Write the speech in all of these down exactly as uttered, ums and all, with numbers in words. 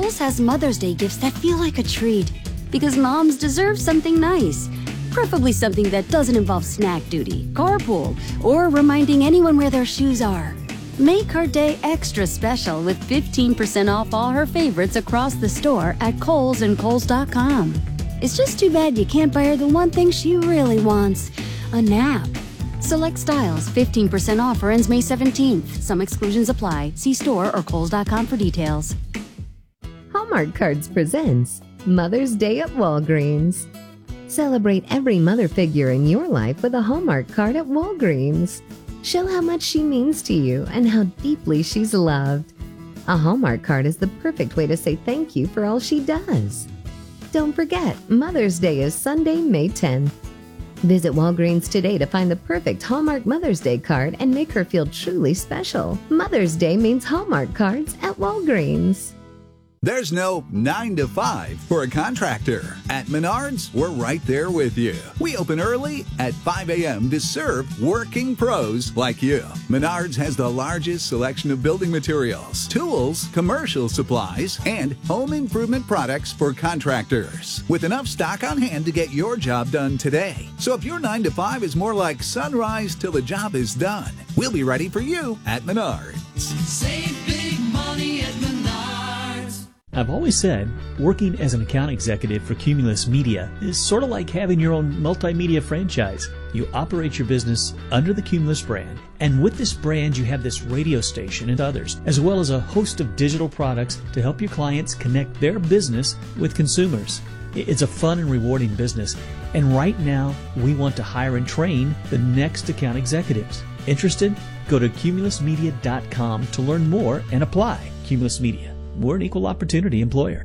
Lowe's has Mother's Day gifts that feel like a treat. Because moms deserve something nice. Preferably something that doesn't involve snack duty, carpool, or reminding anyone where their shoes are. Make her day extra special with fifteen percent off all her favorites across the store at Kohl's and Kohl's dot com. It's just too bad you can't buy her the one thing she really wants, a nap. Select styles, fifteen percent off or ends May seventeenth. Some exclusions apply. See store or Kohl's dot com for details. Hallmark Cards presents Mother's Day at Walgreens. Celebrate every mother figure in your life with a Hallmark card at Walgreens. Show how much she means to you and how deeply she's loved. A Hallmark card is the perfect way to say thank you for all she does. Don't forget, Mother's Day is Sunday, May tenth. Visit Walgreens today to find the perfect Hallmark Mother's Day card and make her feel truly special. Mother's Day means Hallmark cards at Walgreens. There's no nine to five for a contractor. At Menards, we're right there with you. We open early at five a.m. to serve working pros like you. Menards has the largest selection of building materials, tools, commercial supplies, and home improvement products for contractors, with enough stock on hand to get your job done today. So if your nine to five is more like sunrise till the job is done, we'll be ready for you at Menards. Save big money at Menards. I've always said working as an account executive for Cumulus Media is sort of like having your own multimedia franchise. You operate your business under the Cumulus brand, and with this brand you have this radio station and others, as well as a host of digital products to help your clients connect their business with consumers. It's a fun and rewarding business, and right now we want to hire and train the next account executives. Interested? Go to cumulus media dot com to learn more and apply. Cumulus Media. We're an equal opportunity employer.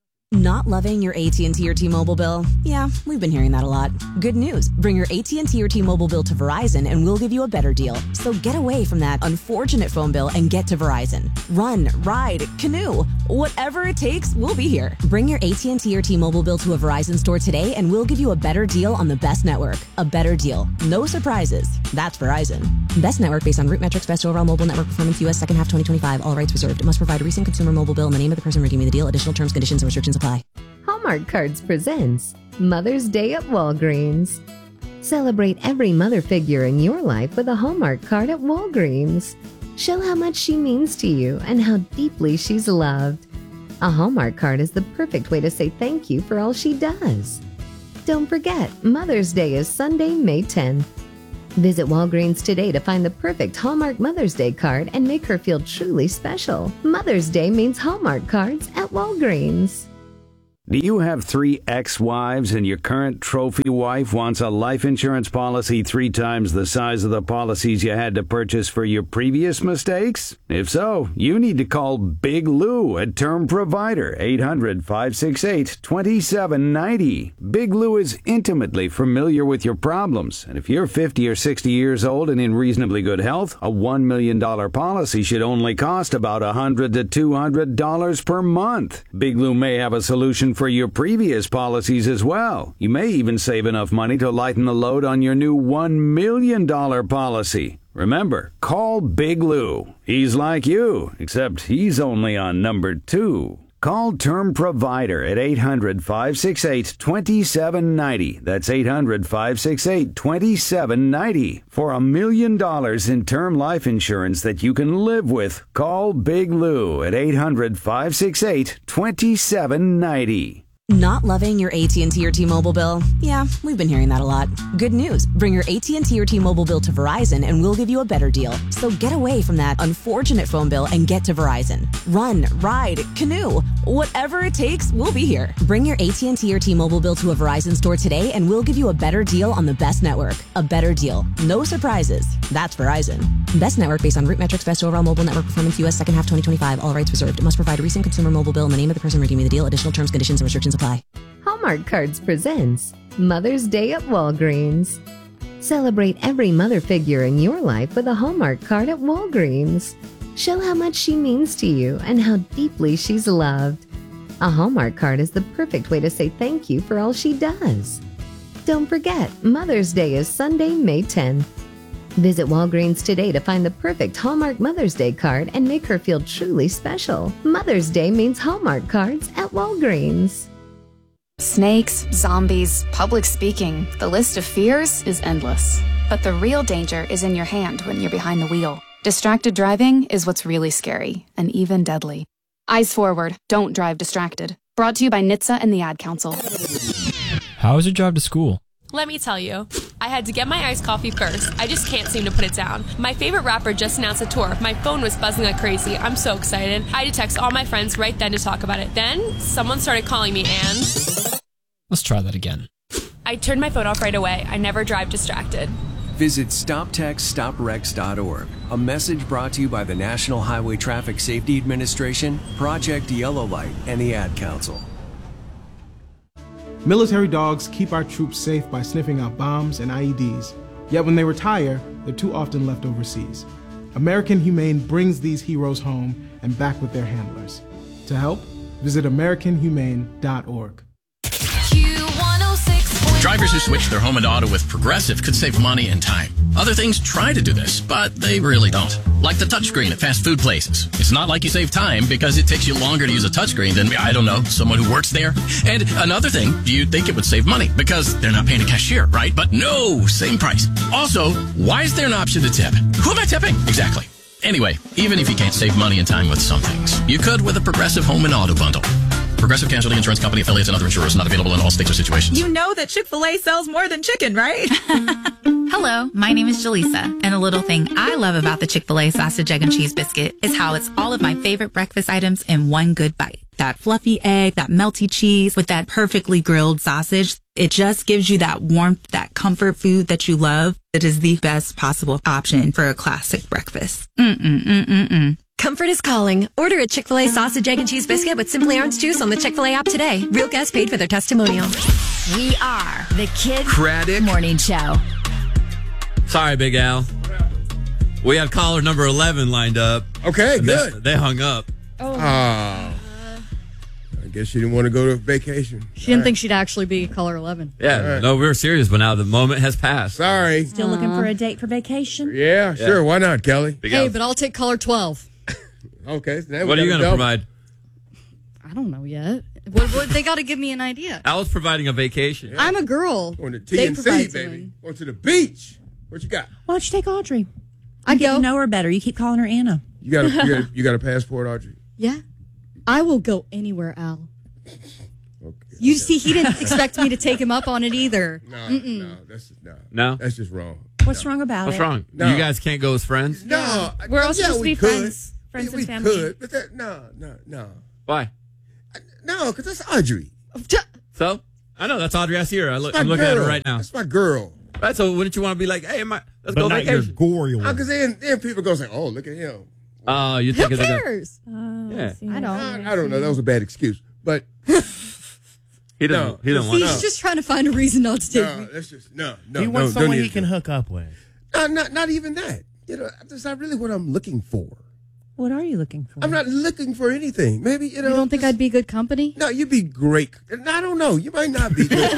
Not loving your A T and T or T-Mobile bill? Yeah, we've been hearing that a lot. Good news. Bring your A T and T or T-Mobile bill to Verizon and we'll give you a better deal. So get away from that unfortunate phone bill and get to Verizon. Run, ride, canoe. Whatever it takes, we'll be here. Bring your A T and T or T-Mobile bill to a Verizon store today and we'll give you a better deal on the best network. A better deal. No surprises. That's Verizon. Best network based on root metrics, best overall mobile network performance, U S second half twenty twenty-five. All rights reserved. Must provide a recent consumer mobile bill and the name of the person redeeming the deal. Additional terms, conditions, and restrictions apply. Hallmark Cards presents Mother's Day at Walgreens. Celebrate every mother figure in your life with a Hallmark card at Walgreens. Show how much she means to you and how deeply she's loved. A Hallmark card is the perfect way to say thank you for all she does. Don't forget, Mother's Day is Sunday, May tenth. Visit Walgreens today to find the perfect Hallmark Mother's Day card and make her feel truly special. Mother's Day means Hallmark cards at Walgreens. Do you have three ex-wives and your current trophy wife wants a life insurance policy three times the size of the policies you had to purchase for your previous mistakes? If so, you need to call Big Lou at Term Provider, eight hundred, five six eight, two seven nine zero. Big Lou is intimately familiar with your problems, and if you're fifty or sixty years old and in reasonably good health, a one million dollars policy should only cost about one hundred to two hundred dollars per month. Big Lou may have a solution for your previous policies as well. You may even save enough money to lighten the load on your new one million dollars policy. Remember, call Big Lou. He's like you, except he's only on number two. Call Term Provider at eight hundred, five six eight, two seven nine zero. That's eight hundred, five six eight, two seven nine zero. For a million dollars in term life insurance that you can live with, call Big Lou at eight hundred, five six eight, two seven nine zero. Not loving your A T and T or T-Mobile bill? Yeah, we've been hearing that a lot. Good news. Bring your A T and T or T-Mobile bill to Verizon and we'll give you a better deal. So get away from that unfortunate phone bill and get to Verizon. Run, ride, canoe. Whatever it takes, we'll be here. Bring your A T and T or T-Mobile bill to a Verizon store today and we'll give you a better deal on the best network. A better deal. No surprises. That's Verizon. Best network based on root metrics, best overall mobile network performance, U S second half twenty twenty-five. All rights reserved. Must provide a recent consumer mobile bill and the name of the person redeeming the deal. Additional terms, conditions, and restrictions apply. Hallmark Cards presents Mother's Day at Walgreens. Celebrate every mother figure in your life with a Hallmark card at Walgreens. Show how much she means to you and how deeply she's loved. A Hallmark card is the perfect way to say thank you for all she does. Don't forget, Mother's Day is Sunday, May tenth. Visit Walgreens today to find the perfect Hallmark Mother's Day card and make her feel truly special. Mother's Day means Hallmark cards at Walgreens. Snakes, zombies, public speaking. The list of fears is endless. But the real danger is in your hand when you're behind the wheel. Distracted driving is what's really scary and even deadly. Eyes forward. Don't drive distracted. Brought to you by N H T S A and the Ad Council. How was your drive to school? Let me tell you, I had to get my iced coffee first. I just can't seem to put it down. My favorite rapper just announced a tour. My phone was buzzing like crazy. I'm so excited. I had to text all my friends right then to talk about it. Then, someone started calling me and... Let's try that again. I turned my phone off right away. I never drive distracted. Visit stop text stop wrecks dot org. A message brought to you by the National Highway Traffic Safety Administration, Project Yellow Light, and the Ad Council. Military dogs keep our troops safe by sniffing out bombs and I E Ds. Yet when they retire, they're too often left overseas. American Humane brings these heroes home and back with their handlers. To help, visit american humane dot org. Drivers who switch their home and auto with Progressive could save money and time. Other things try to do this, but they really don't. Like the touchscreen at fast food places. It's not like you save time because it takes you longer to use a touchscreen than, I don't know, someone who works there. And another thing, you'd think it would save money because they're not paying a cashier, right? But no, same price. Also, why is there an option to tip? Who am I tipping? Exactly. Anyway, even if you can't save money and time with some things, you could with a Progressive home and auto bundle. Progressive Casualty Insurance Company, affiliates, and other insurers. Not available in all states or situations. You know that Chick-fil-A sells more than chicken, right? Hello, my name is Jaleesa, and a little thing I love about the Chick-fil-A sausage, egg, and cheese biscuit is how it's all of my favorite breakfast items in one good bite. That fluffy egg, that melty cheese with that perfectly grilled sausage. It just gives you that warmth, that comfort food that you love. It is the best possible option for a classic breakfast. Mm-mm-mm-mm-mm. Comfort is calling. Order a Chick-fil-A sausage, egg, and cheese biscuit with Simply Orange Juice on the Chick-fil-A app today. Real guests paid for their testimonial. We are the Kid Craddock Morning Show. Sorry, Big Al. We had caller number eleven lined up. Okay, They, good. they hung up. Oh. I guess she didn't want to go to vacation. She didn't think she'd actually be caller eleven. Yeah, no, we were serious, but now the moment has passed. Sorry. Still looking for a date for vacation? Yeah, Yeah. sure. Why not, Kelly? Big Hey, Al. but I'll take caller twelve. Okay. So now we What are you got going to double. provide? I don't know yet. What, what, they got to give me an idea. Al's providing a vacation. I'm a girl. Going to They T N C, provide baby. something. Going to the beach. What you got? Why don't you take Audrey? I get go. to know her better. You keep calling her Anna. You got a, you got a, you got a passport, Audrey? Yeah. I will go anywhere, Al. You see, he didn't expect me to take him up on it either. No, Mm-mm. no, that's just, no. No? That's just wrong. What's wrong about What's it? wrong? No. You guys can't go as friends? No. We're all yeah, supposed to we be could. friends. Friends Yeah, and we family. could, but that, no, no, no. Why? No, because that's Audrey. So? I know, that's Audrey Assier. I look, That's I'm my looking at her girl. right now. That's my girl. Right, so wouldn't you want to be like, hey, am I, let's But go not your vacation? gory one. Because then, then people go say, oh, look at him. Oh, you Who think it's like a, cares? Oh, Yeah. see, I don't. I, I don't know. That was a bad excuse. But he doesn't, No. he doesn't want He's to. just trying to find a reason not to take no, me. that's just, no, no. he wants no, someone don't he even- can hook up with. No, not, not even that. You know, that's not really what I'm looking for. What are you looking for? I'm not looking for anything. Maybe, you know. You don't think just- I'd be good company? No, you'd be great. And I don't know. You might not be good.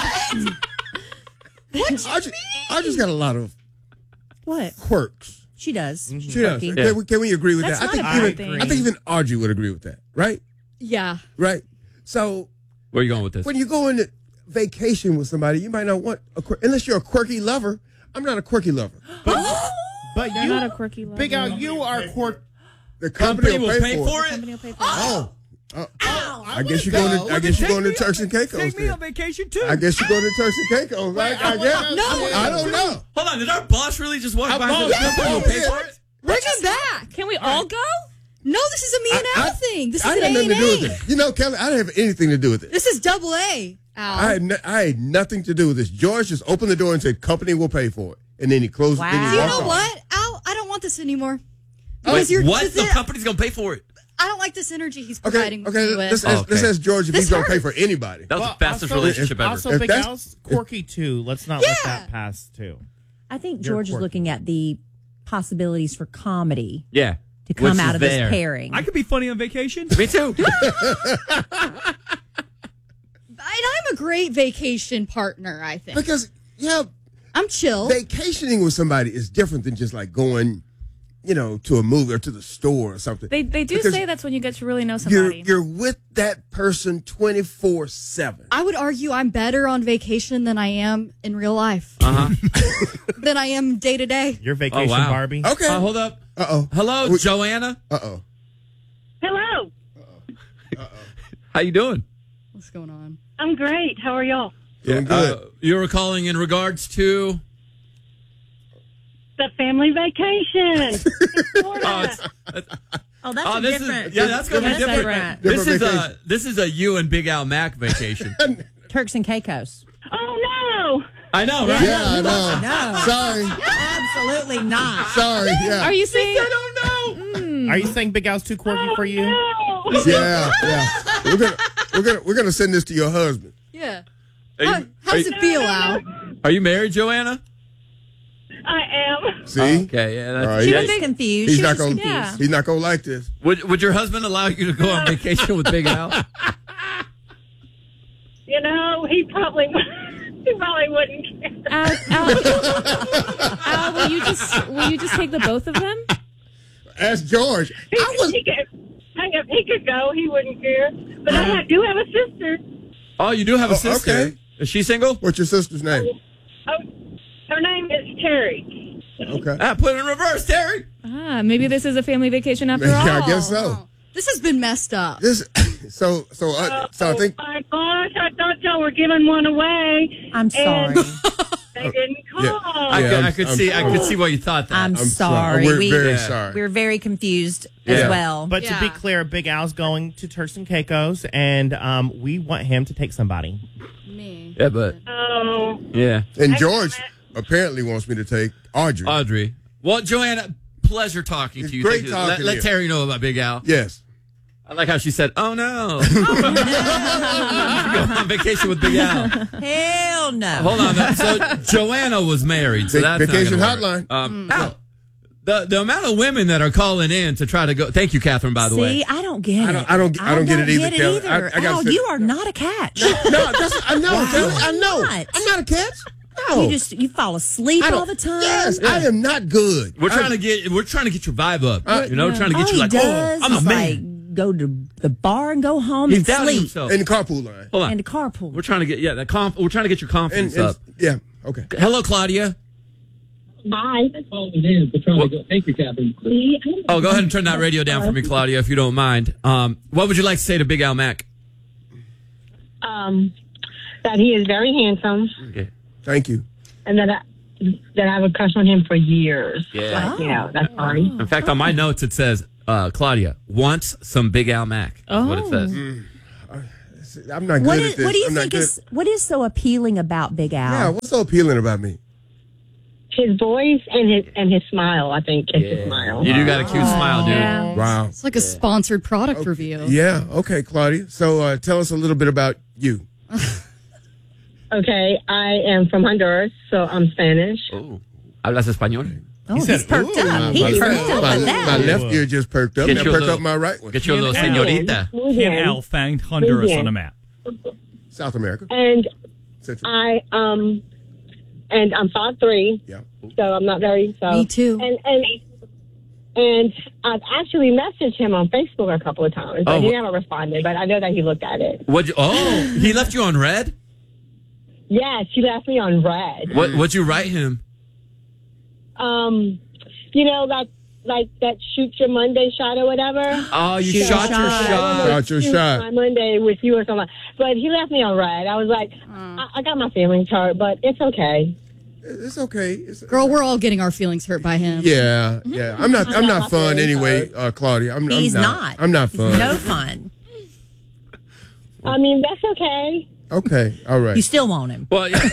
What? I just, I just got a lot of What? quirks. She does. She does. Quirky. Can, we, can we agree with That's that? not I think a bad even thing. I think even Audrey would agree with that, right? Yeah. Right. So Where are you going with this? when you go on vacation with somebody, you might not want a quir- unless you're a quirky lover. I'm not a quirky lover. But, but You're you, not a quirky lover. Big Al, you are quirky. The company, Company will pay for it? Somebody will pay for it. Oh. Uh, I guess you're going to. I guess you're going to Turks and Caicos. Take me then. on vacation too. I guess you're going to Turks and Caicos, right? I guess. No. I don't know. Hold on, did our boss really just walk Our by boss- the company will pay yeah. for it? Bring him back. Can we all go? No, this is a me and I- Al I- thing. This I is had an A nothing and to do with A. it. You know, Kelly, I didn't have anything to do with it. This is double A, Al. I had, no, I had nothing to do with this. George just opened the door and said, "Company will pay for it," and then he closed. Wow. Then he Do you walked know off. what, Al? I don't want this anymore. Wait, Because you're- what? this The is- company's going to pay for it? I don't like this energy he's Okay, providing okay. me Let's, with. ask, Oh, okay. let's ask George if This he's going to pay hurts. for anybody. That was Well, the fastest also- relationship ever. Also, If Big that's- Al's quirky too. Let's not Yeah. let that pass too. I think You're George is quirky. looking at the possibilities for comedy Yeah. to come Which out is of there. this pairing. I could be funny on vacation. Me too. And I'm a great vacation partner, I think. Because yeah, I'm chill. Vacationing with somebody is different than just like going, you know, to a movie or to the store or something. They they do Because say that's when you get to really know You're, somebody. you're with that person twenty-four seven. I would argue I'm better on vacation than I am in real life. Uh huh. Than I am day to day. Your vacation, Oh, wow. Barbie. Okay. Uh, hold up. Uh-oh. Hello, Joanna. Uh-oh. Hello. How you doing? What's going on? I'm great. How are y'all? Doing good. Uh, you were calling in regards to. The family vacation in Florida. Oh, it's- Oh, that's oh, a this different. is yeah, that's gonna be that's different. different. This Different is a vacation. this is a you and Big Al Mac vacation. Turks and Caicos. Oh, no. I know, right? Yeah, I know. No. Sorry. Absolutely not. Sorry. Yeah. Are you saying? I don't know. Are you saying Big Al's too quirky for you? No. Yeah, yeah. We're gonna we're gonna we're gonna send this to your husband. Yeah. Are you, How, how's are it feel, Al? Are you married, Joanna? I am. See? Okay, yeah. That's, All right. She yeah. was confused. He's She not was gonna confused. Yeah. he's not gonna like this. Would Would your husband allow you to go on vacation with Big Al? You know, he probably he probably wouldn't care. Al, Al, Al, will you just will you just take the both of them? Ask George. He, I was he could, hang up, he could go. He wouldn't care. But I have, do have a sister. Oh, you do have a Oh, sister. okay. Is she single? What's your sister's name? Oh, her name is Terry. Okay. Ah, put it in reverse, Terry. Ah, maybe this is a family vacation after Yeah, all. I guess so. This has been messed up. This so so uh, so I think Oh my gosh! I thought y'all were giving one away. I'm sorry. And they didn't call. Yeah. I, Yeah, could, I'm- I could I'm see. I sorry. could see why you thought that. I'm, I'm sorry. We're we, very Yeah. sorry. we're very confused Yeah. as well. But Yeah. to be clear, Big Al's going to Turks and Caicos, and um, we want him to take somebody. Me. yeah, but Oh, yeah, And George apparently wants me to take Audrey. Audrey. Well, Joanna, pleasure talking It's to you. great Thank you. talking Let, to let you. Terry know about Big Al. Yes. I like how she said, "Oh no, go on vacation with Big Al." Hell no. Hold on. uh, So Joanna was married. So Va- that's not vacation gonna work. hotline. Um, Al, the the amount of women that are calling in to try to go. Thank you, Catherine. By the See, way, I don't get I it. don't- I don't- I don't get it either, Kelly. I- I gotta Al, say- you are not a catch. No, that's, I know. Wow. Kelly, I know. Not. I'm not a catch. No. You just you fall asleep I don't- all the time. Yes, I am not good. we're trying I- to get we're trying to get your vibe up. Uh, you know, we're trying to get all you he like, does oh, I'm a is man. like go to the bar and go home He's and doubting sleep himself. in the carpool line. Hold on. and the carpool. We're trying to get yeah, that conf- we're trying to get your confidence And, and up. yeah, okay. Hello, Claudia. hi. Thank you, Catherine. Oh, go ahead and turn that radio down for me, Claudia, if you don't mind. Um, what would you like to say to Big Al Mac? Um, that he is very handsome, Okay. Thank you. and that I, that I would crush on him for years. Yeah. Like, you know, that's fine. In fact, on my notes it says, uh, Claudia wants some Big Al Mac. Is what it says. Mm. I'm not good What at is, this. what do you I'm not think good. is what is so appealing about Big Al? Yeah, what's so appealing about me? His voice and his and his smile. I think it's his smile. You do got a cute smile, dude. Yeah. Wow. It's like a sponsored product review. Yeah, okay, Claudia. So uh, tell us a little bit about you. Okay, I am from Honduras, so I'm Spanish. Oh. Hablas español? Oh, he's perked up. He's my, perked up my, with that. my left ear just perked up. Get Now your perk little- up my right one. Get your little And- señorita. Muy Can bien. Al find Honduras Muy on a bien. map? South America. And Central. I um and I'm five three. Yeah. So I'm not very so Me too. And and and I've actually messaged him on Facebook a couple of times, but Oh. he never responded. But I know that he looked at it. What'd you, oh, he left you on red? Yes, he left me on red. What What'd you write him? Um, you know that like that shoot your Monday shot or whatever. Oh, you So shot your I shot. wanted Shot your to shoot shot. My Monday with you or something. But he left me on red. I was like, I, I got my feelings hurt, but it's okay. It's okay. It's, Girl, we're all getting our feelings hurt by him. yeah, yeah. I'm not. I'm not fun Okay. anyway, uh, Claudia. I'm, He's I'm not. I'm not fun. No fun. I mean, that's okay. Okay. All right. You still want him. Well, yeah.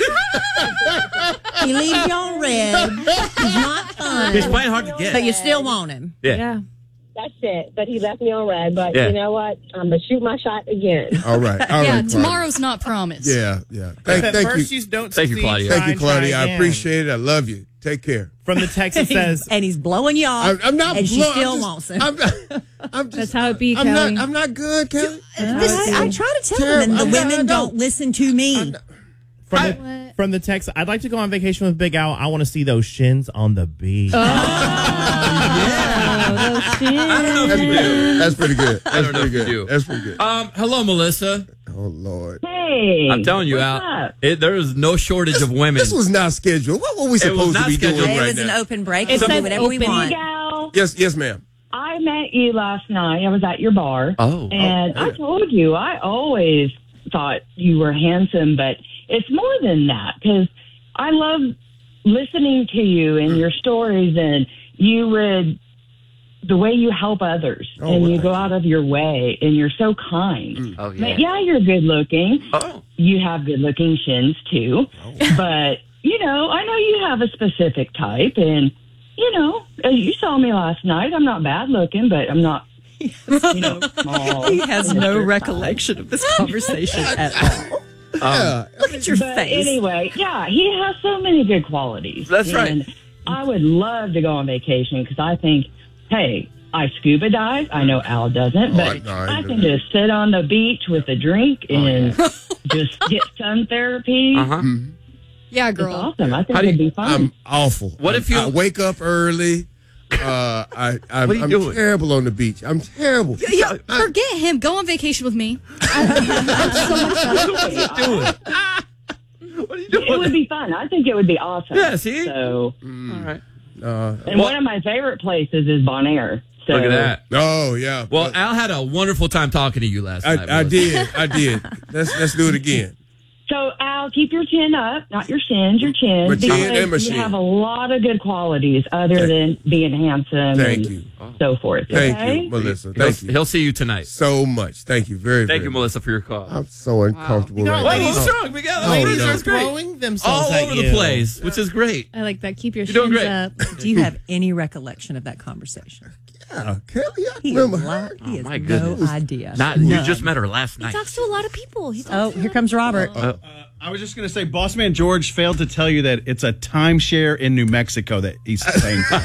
He leaves you on red. He's not fun. He's playing hard to But get. you still want him. Yeah. Yeah. That's it. But he left me on red. But Yeah. you know what? I'm gonna shoot my shot again. All right. All yeah, right. Claudia. tomorrow's not promised. Yeah, yeah. Thank, At thank first, you. you don't Thank you, succeed, Claudia. try Thank you, and try Claudia. I again. appreciate it. I love you. Take care. From the text, it says, And he's blowing you off. I'm, I'm not. And she blow- I'm still just- wants him. I'm, I'm just, That's how it be, I'm Kelly. not. I'm not good, Kelly. This- I try to tell Terrible. him, and the I'm not- women I don't listen to me. from I- the, from from the text, I'd like to go on vacation with Big Al. I want to see those shins on the beach. Oh, yeah. Those shins. I don't know if you do. That's pretty good. That's I don't know pretty if good. you do. That's pretty good. Um, hello, Melissa. Oh, Lord. Hey. I'm telling you, what's Al, up? it, there is no shortage This, of women. this was not scheduled. What were we It was supposed to not be scheduled doing It right was an now? open break. It We do says whatever we open. want. Gal, Yes, yes, ma'am. I met you last night. I was at your bar. Oh. And Oh, I yeah. told you, I always thought you were handsome, but it's more than that because I love listening to you and your stories, and you would, the way you help others, Oh, and well, you thank go you. out of your way, and you're so kind. Oh, But yeah, you're good looking. Oh. You have good looking shins too. Oh. But, you know, I know you have a specific type, and, you know, uh, you saw me last night. I'm not bad looking, but I'm not, you know, small. He has in the no shirt recollection of this conversation at all. Yeah. Look at your But face. anyway, yeah, he has so many good qualities. That's right. And I would love to go on vacation because I think, hey, I scuba dive. I know Al doesn't, but I- no, I I do. can just sit on the beach with a drink and just get sun therapy. Uh-huh. Yeah, It's girl. awesome. I think How do it'd you- be fun. I'm awful. What if you- I wake up early? Uh, I, I, What are you I'm doing? terrible on the beach. I'm terrible. Yeah, forget him. Go on vacation with me. What are you doing? it would be fun. I think it would be awesome. Yeah, see? So, All right. Uh, and one of my favorite places is Bonaire. So, Look at that. oh yeah. Well, But Al had a wonderful time talking to you last night. I, I Melissa. did. I did. Let's let's do it again. So, Al, keep your chin up, not your shins, your chin. My chin because and my you chin. have a lot of good qualities other than being handsome Thank and you. so forth. Thank okay? you, Melissa. He'll, Thank you he'll see you tonight. so much. Thank you very, Thank very you, much. Melissa, for your call. I'm so uncomfortable right Well, now. what's wrong? We got Oh, ladies no. are great. Throwing themselves All at over you. the place, which is great. I like that. Keep your You're doing shins great. up. Do you have any recollection of that conversation? Yeah, Kelly, I He, remember is her. li- he has my no goodness. idea. Not you None. just met her last He night. talks to a lot of people. He talks Oh, to here comes Robert. Uh, I was just going to say, Boss Man George failed to tell you that it's a timeshare in New Mexico that he's paying for.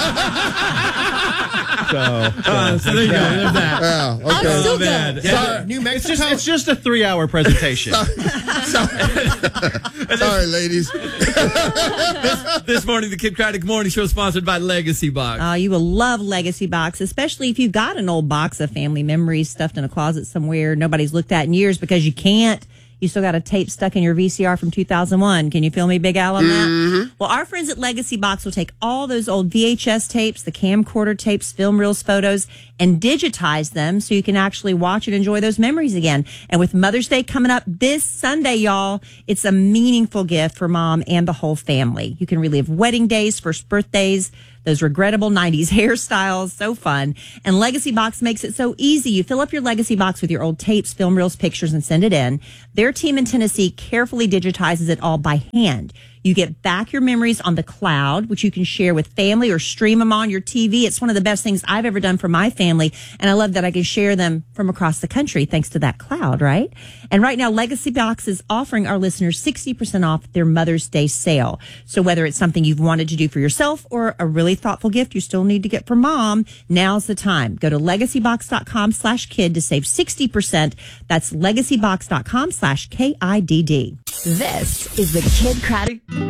so, Uh, so there you go. There's that. Yeah, okay. I'm still man. good. Yeah. Sorry, New it's Mexico. just it's just a three hour presentation. Sorry, ladies. This morning, the Kid Craddock Morning Show is sponsored by Legacy Box. Uh, you will love Legacy Box, especially if you've got an old box of family memories stuffed in a closet somewhere nobody's looked at in years because you can't. You still got a tape stuck in your V C R from two thousand one. Can you feel me, Big Al, on that? Mm-hmm. Well, our friends at Legacy Box will take all those old V H S tapes, the camcorder tapes, film reels, photos, and digitize them so you can actually watch and enjoy those memories again. And with Mother's Day coming up this Sunday, y'all, it's a meaningful gift for mom and the whole family. You can relive wedding days, first birthdays, those regrettable nineties hairstyles, so fun. And Legacy Box makes it so easy. You fill up your Legacy Box with your old tapes, film reels, pictures, and send it in. Their team in Tennessee carefully digitizes it all by hand. You get back your memories on the cloud, which you can share with family or stream them on your T V. It's one of the best things I've ever done for my family. And I love that I can share them from across the country thanks to that cloud, right? And right now, Legacy Box is offering our listeners sixty percent off their Mother's Day sale. So whether it's something you've wanted to do for yourself or a really thoughtful gift you still need to get for mom, now's the time. Go to legacybox.com slash kid to save sixty percent. That's legacybox.com slash K I D D. This is the Kid Craddock.